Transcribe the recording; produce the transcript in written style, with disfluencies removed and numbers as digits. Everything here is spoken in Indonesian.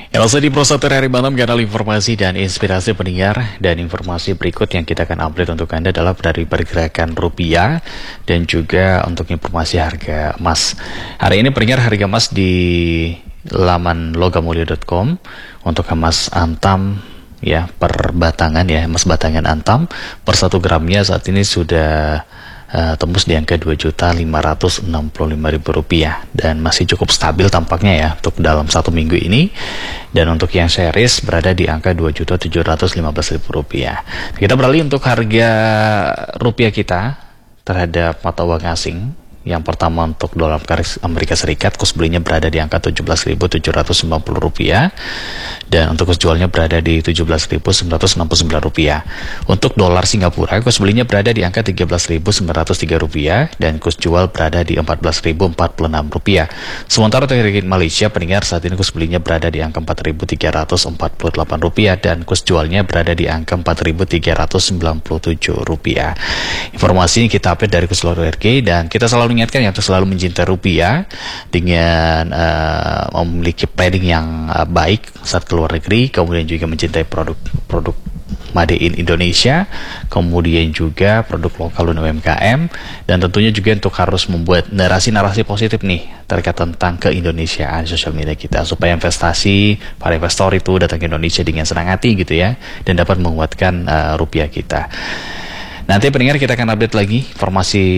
Ya, langsung di Prosatur Hari Malam, kanal informasi dan inspirasi pendengar. Dan informasi berikut yang kita akan update untuk Anda adalah dari pergerakan rupiah dan juga untuk informasi harga emas. Hari ini pendengar, harga emas di laman logamulia.com untuk emas antam ya per batangan ya, emas batangan antam per 1 gramnya saat ini sudah tembus di angka Rp2.565.000 dan masih cukup stabil tampaknya ya untuk dalam 1 minggu ini. Dan untuk yang series berada di angka Rp2.715.000. Kita beralih untuk harga rupiah kita terhadap mata uang asing. Yang pertama untuk dolar Amerika Serikat, kurs belinya berada di angka Rp17.790 dan untuk kurs jualnya berada di Rp17.969. Untuk dolar Singapura, kurs belinya berada di angka Rp13.903 dan kurs jual berada di Rp14.046. Sementara untuk ringgit Malaysia, pendengar, saat ini kurs belinya berada di angka Rp4.348 dan kurs jualnya berada di angka Rp4.397. Informasi ini kita update dari kurs luar negeri, dan kita selalu ingatkan ya untuk selalu mencintai rupiah dengan memiliki planning yang baik saat keluar negeri, kemudian juga mencintai produk Made in Indonesia, kemudian juga produk lokal dan UMKM, dan tentunya juga untuk harus membuat narasi-narasi positif nih terkait tentang keindonesiaan sosial media kita, supaya investasi, para investor itu datang ke Indonesia dengan senang hati gitu ya, dan dapat menguatkan rupiah kita. Nanti pendengar, kita akan update lagi informasi